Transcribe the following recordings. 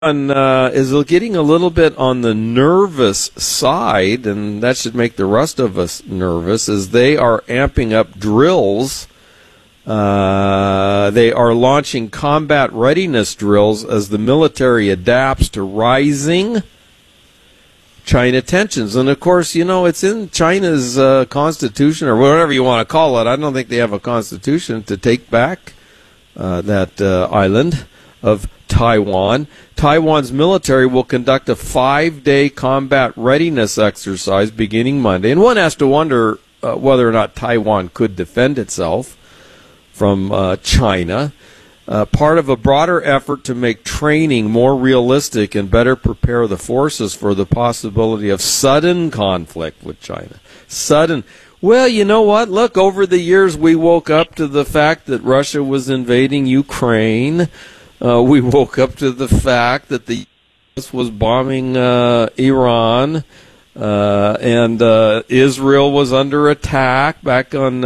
is getting a little bit on the nervous side, and that should make the rest of us nervous, as they are amping up drills. They are launching combat readiness drills as the military adapts to rising China tensions. And, of course, it's in China's constitution, or whatever you want to call it. I don't think they have a constitution to take back that island of Taiwan. Taiwan's military will conduct a 5-day combat readiness exercise beginning Monday. And one has to wonder whether or not Taiwan could defend itself from China. Part of a broader effort to make training more realistic and better prepare the forces for the possibility of sudden conflict with China. Sudden. Well, you know what? Look, over the years we woke up to the fact that Russia was invading Ukraine. We woke up to the fact that the U.S. was bombing Iran, and Israel was under attack back on,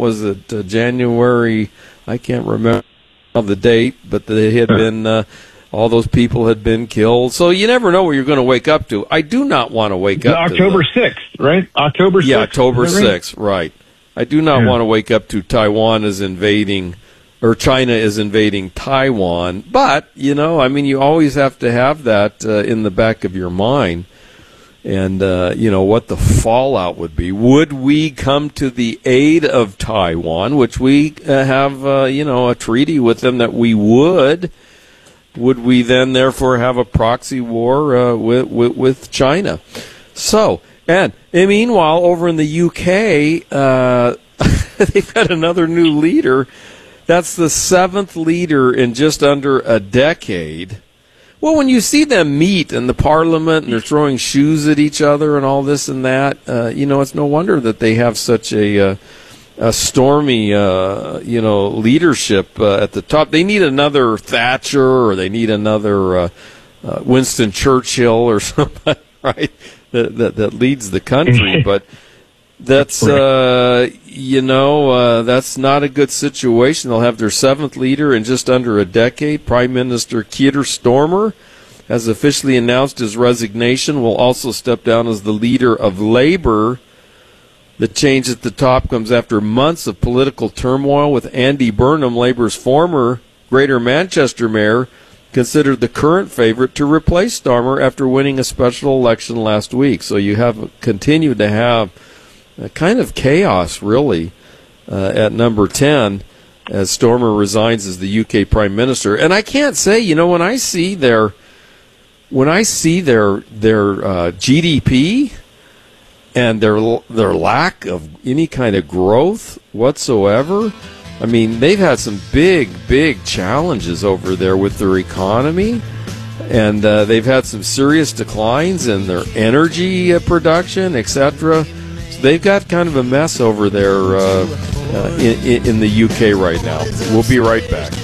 January, I can't remember the date, but they had been, all those people had been killed. So you never know what you're going to wake up to. I do not want to wake up to October 6th, right? October 6th. Yeah, October 6th, right. I do not want to wake up to Taiwan is invading, or China is invading Taiwan. But, you always have to have that in the back of your mind. And, what the fallout would be. Would we come to the aid of Taiwan, which we have, a treaty with them that we would? Would we then, therefore, have a proxy war with China? So, and meanwhile, over in the UK, they've got another new leader. That's the 7th leader in just under a decade. Well, when you see them meet in the parliament and they're throwing shoes at each other and all this and that, it's no wonder that they have such a stormy, leadership at the top. They need another Thatcher, or they need another Winston Churchill or somebody, right, that leads the country. But that's, that's not a good situation. They'll have their 7th leader in just under a decade. Prime Minister Keir Starmer has officially announced his resignation, will also step down as the leader of Labour. The change at the top comes after months of political turmoil, with Andy Burnham, Labour's former Greater Manchester mayor, considered the current favorite to replace Starmer after winning a special election last week. So you have continued to have a kind of chaos, really, at number 10, as Starmer resigns as the UK Prime Minister. And I can't say, when I see their GDP and their lack of any kind of growth whatsoever, I mean, they've had some big challenges over there with their economy, and they've had some serious declines in their energy production, etc. So they've got kind of a mess over there in the UK right now. We'll be right back.